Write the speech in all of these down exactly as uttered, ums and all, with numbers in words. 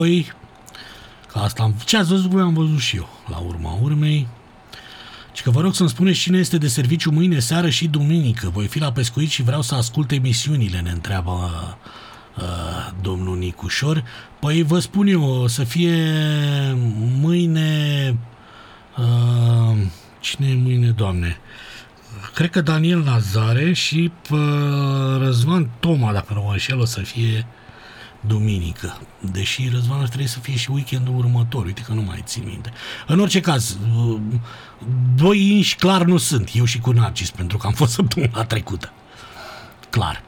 Păi, că asta am, ce ați văzut voi am văzut și eu, la urma urmei. Și că vă rog să-mi spuneți cine este de serviciu mâine seară și duminică. Voi fi la pescuit și vreau să ascult emisiunile, ne întreabă uh, domnul Nicușor. Păi vă spun eu, să fie mâine... Uh, cine e mâine, Doamne? Cred că Daniel Nazare și uh, Răzvan Toma, dacă nu mă înșel, o să fie duminică. Deși Răzvan trebuie să fie și weekendul următor. Uite că nu mai țin minte. În orice caz, uh, doi inși clar nu sunt. Eu și cu Narcis, pentru că am fost săptămâna trecută. Clar.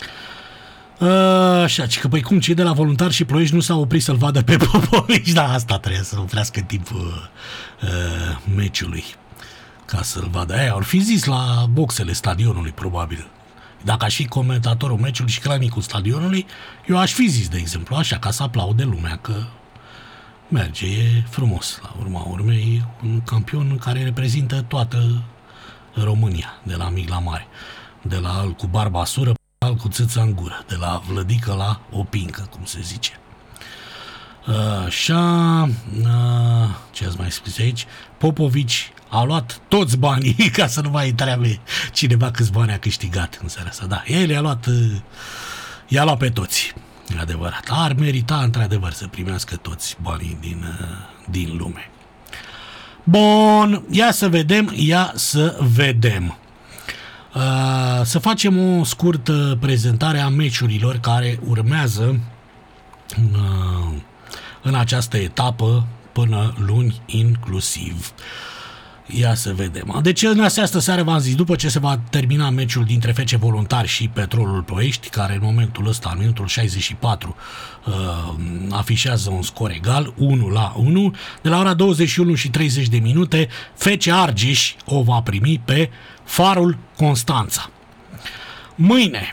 Uh, așa, că păi cum cei de la Voluntari și Ploiești nu s-au oprit să-l vadă pe Popovici? Da, asta trebuie să oprească timpul uh, meciului ca să-l vadă. Aia ar fi zis la boxele stadionului, probabil. Dacă aș fi comentatorul meciului și cranicul stadionului, eu aș fi zis, de exemplu, așa, ca să aplaude lumea, că merge, e frumos. La urma urmei, un campion care reprezintă toată România, de la mic la mare. De la al cu barba sură, al cu țâța în gură, de la vlădică la opincă, cum se zice. Așa, ce ați mai spus aici? Popovici a luat toți banii, ca să nu mai întreabe cineva câți bani a câștigat în seara asta. Da, el i-a luat, i-a luat pe toți, e adevărat. Ar merita, într-adevăr, să primească toți banii din, din lume. Bun, ia să vedem, ia să vedem. Să facem o scurtă prezentare a meciurilor care urmează în, în această etapă până luni inclusiv. Ia să vedem. Deci în această seară v-am zis, după ce se va termina meciul dintre F C Voluntari și Petrolul Ploiești, care în momentul ăsta, în minutul șaizeci și patru, uh, afișează un scor egal, unu la unu, de la ora douăzeci și unu și treizeci de minute, F C Argeș o va primi pe Farul Constanța. Mâine,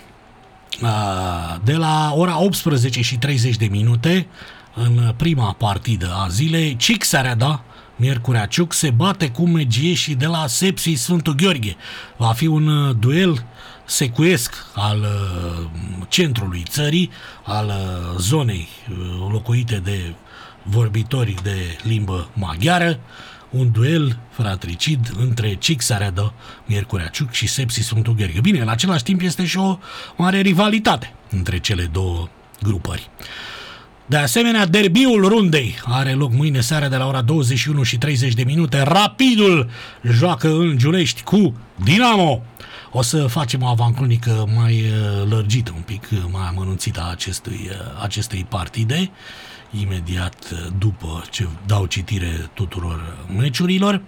uh, de la ora optsprezece și treizeci de minute, în prima partidă a zilei, Cic Sereada, Miercurea Ciuc, se bate cu megieșii de la Sepsi Sfântul Gheorghe. Va fi un duel secuiesc al uh, centrului țării, al uh, zonei uh, locuite de vorbitori de limbă maghiară, un duel fratricid între Cic Sereada, Miercurea Ciuc și Sepsi Sfântul Gheorghe. Bine, în același timp este și o mare rivalitate între cele două grupări. De asemenea, derbiul rundei are loc mâine seara de la ora douăzeci și unu și treizeci de minute. Rapidul joacă în Giulești cu Dinamo. O să facem o avancronică mai lărgită, un pic mai amănunțită a acestui, acestei partide, imediat după ce dau citire tuturor meciurilor.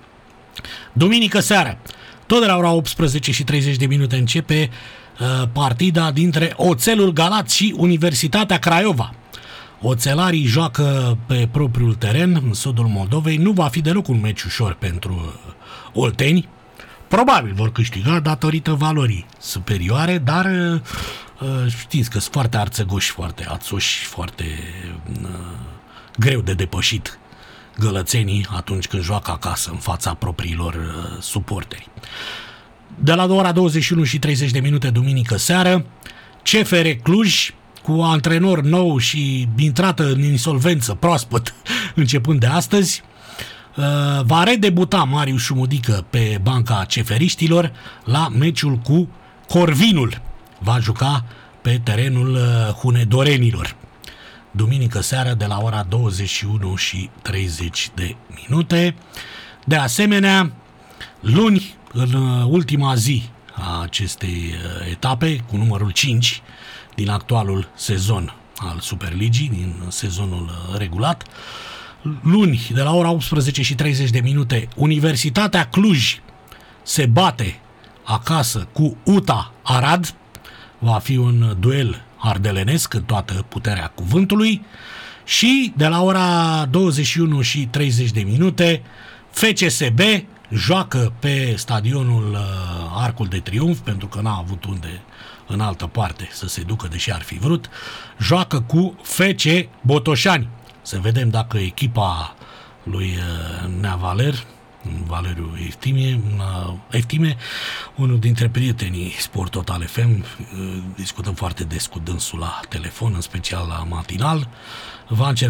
Duminică seara, tot de la ora optsprezece și treizeci de minute începe uh, partida dintre Oțelul Galați și Universitatea Craiova. Oțelarii joacă pe propriul teren, în sudul Moldovei. Nu va fi deloc un meci ușor pentru olteni. Probabil vor câștiga datorită valorii superioare, dar știți că sunt foarte arțăgoși, foarte ațoși, foarte uh, greu de depășit gălățenii atunci când joacă acasă în fața propriilor uh, suporteri. De la ora douăzeci și unu și treizeci de minute duminică seară, C F R Cluj, cu antrenor nou și intrată în insolvență proaspăt începând de astăzi, va redebuta Marius Șumudică pe banca ceferiștilor la meciul cu Corvinul. Va juca pe terenul hunedorenilor. Duminică seara de la ora douăzeci și unu și treizeci de minute. De asemenea, luni, în ultima zi a acestei etape, cu numărul cinci, din actualul sezon al Superligii, din sezonul regulat. Luni, de la ora optsprezece și treizeci de minute, Universitatea Cluj se bate acasă cu U T A Arad. Va fi un duel ardelenesc în toată puterea cuvântului. Și de la ora douăzeci și unu și treizeci de minute, F C S B joacă pe stadionul Arcul de Triunf, pentru că n-a avut unde în altă parte să se ducă, deși ar fi vrut, joacă cu F C Botoșani. Să vedem dacă echipa lui Nea Valer, Valeriu Eftime, Eftime, unul dintre prietenii Sport Total F M, discutăm foarte des cu dânsul la telefon, în special la matinal, va încerca